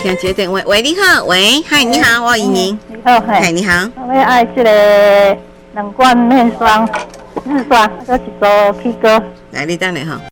听接电话，喂，你好，喂，嗨，你好，我是莹。 你好， 嗨，你好。 我要爱这个2罐面霜、日霜，还有一组 K 歌。 来，你等下哈。